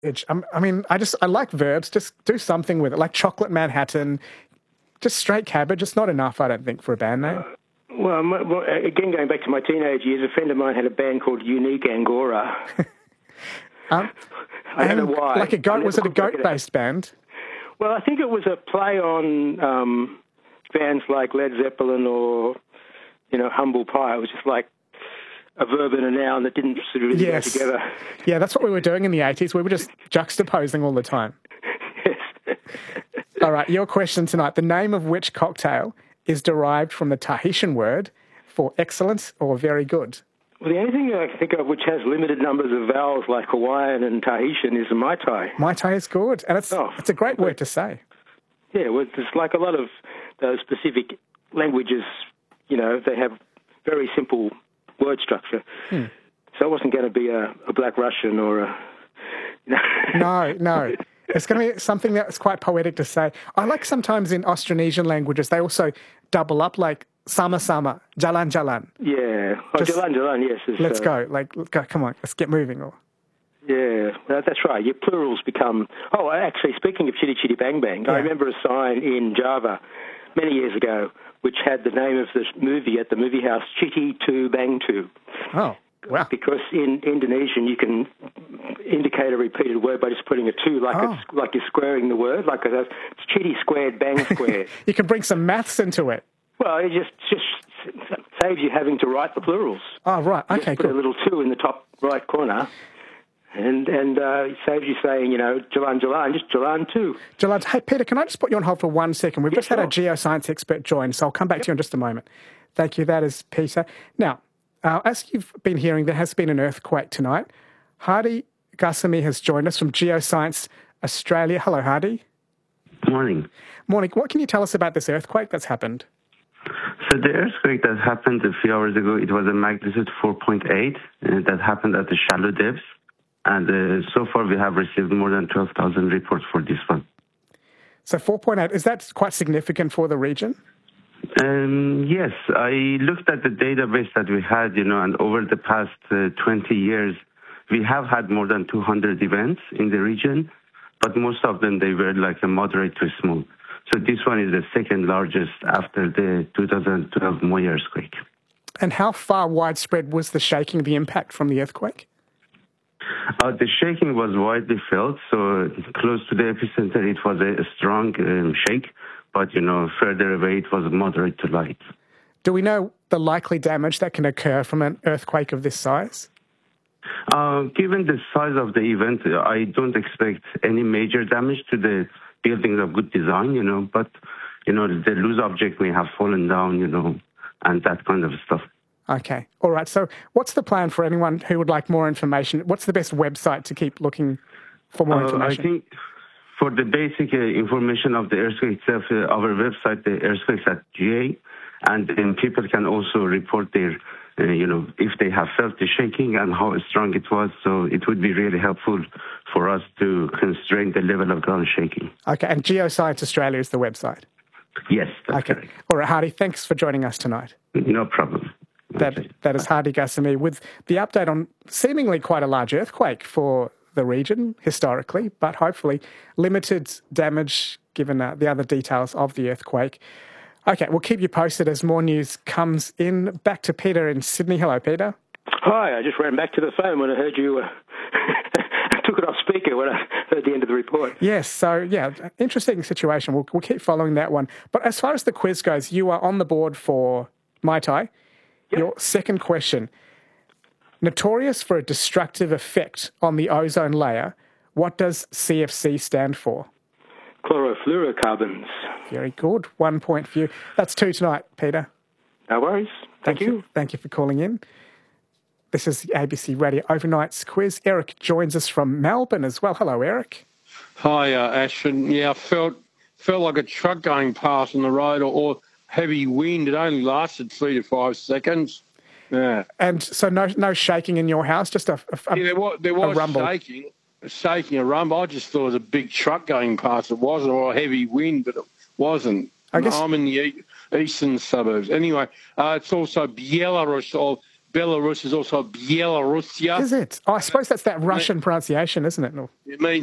I mean, I like verbs. Just do something with it, like chocolate Manhattan. Just straight cabbage. It's not enough, I don't think, for a band name. Well, again, going back to my teenage years, a friend of mine had a band called Unique Angora. I don't know why. Like a goat? Was it a goat-based band? Well, I think it was a play on bands like Led Zeppelin or, Humble Pie. It was just like a verb and a noun that didn't sort of really go together. Yeah, that's what we were doing in the 80s. We were just juxtaposing all the time. Yes. All right, your question tonight. The name of which cocktail is derived from the Tahitian word for excellent or very good? Well, the only thing I can think of which has limited numbers of vowels like Hawaiian and Tahitian is the Mai Tai. Mai Tai is good, and it's a great word to say. Yeah, well, it's like a lot of those specific languages, they have very simple word structure. So it wasn't going to be a Black Russian or a... No. It's going to be something that's quite poetic to say. I like sometimes in Austronesian languages, they also double up, like sama-sama, jalan-jalan. Yeah. Jalan-jalan, yes. Let's go. Come on, let's get moving. Yeah, that's right. Your plurals become... Oh, actually, speaking of Chitty Chitty Bang Bang, I remember a sign in Java many years ago which had the name of the movie at the movie house, Chitty Tu Bang Tu. Oh, wow. Because in Indonesian you can indicate a repeated word by just putting a two, like you're squaring the word, like it's Chitty squared, bang squared. You can bring some maths into it. Well, it just saves you having to write the plurals. Oh, right. Okay, put a little two in the top right corner. And it saves you saying, Jalan, just Jalan too. Jalan. Hey, Peter, can I just put you on hold for 1 second? We've just had a geoscience expert join, so I'll come back to you in just a moment. Thank you. That is Peter. Now, as you've been hearing, there has been an earthquake tonight. Hardy Gassamy has joined us from Geoscience Australia. Hello, Hardy. Morning. Morning. What can you tell us about this earthquake that's happened? So the earthquake that happened a few hours ago, it was a magnitude 4.8, and that happened at the shallow depths. And so far, we have received more than 12,000 reports for this one. So 4.8, is that quite significant for the region? Yes. I looked at the database that we had, and over the past 20 years, we have had more than 200 events in the region, but most of them, they were like a moderate to small. So this one is the second largest after the 2012 Moi earthquake. And how far widespread was the shaking, the impact from the earthquake? The shaking was widely felt, so close to the epicenter it was a strong shake, but, further away it was moderate to light. Do we know the likely damage that can occur from an earthquake of this size? Given the size of the event, I don't expect any major damage to the buildings of good design, but, the loose object may have fallen down, and that kind of stuff. Okay. All right. So what's the plan for anyone who would like more information? What's the best website to keep looking for more information? I think for the basic information of the earthquake itself, our website, the earthquakes.ga, and then people can also report their, if they have felt the shaking and how strong it was. So it would be really helpful for us to constrain the level of ground shaking. Okay. And Geoscience Australia is the website? Yes, that's correct. All right, Hardy, thanks for joining us tonight. No problem. That is Hardy Gassamy with the update on seemingly quite a large earthquake for the region historically, but hopefully limited damage given the other details of the earthquake. Okay, we'll keep you posted as more news comes in. Back to Peter in Sydney. Hello, Peter. Hi, I just ran back to the phone when I heard you... I took it off speaker when I heard the end of the report. Yes, so, interesting situation. We'll keep following that one. But as far as the quiz goes, you are on the board for Mai Tai. Yep. Your second question. Notorious for a destructive effect on the ozone layer, what does CFC stand for? Chlorofluorocarbons. Very good. 1 point for you. That's 2 tonight, Peter. No worries. Thank you. Thank you for calling in. This is the ABC Radio Overnight's quiz. Eric joins us from Melbourne as well. Hello, Eric. Hi, Ashton. Yeah, I felt like a truck going past on the road or heavy wind. It only lasted 3 to 5 seconds. Yeah. And so no shaking in your house, just a there was rumble. shaking, a rumble. I just thought it was a big truck going past. It wasn't, or a heavy wind, but it wasn't. I'm in the eastern suburbs. Anyway, it's also Belarus or Belarus is also Byelorusia. Is it? Oh, I suppose that's that Russian pronunciation, isn't it? It means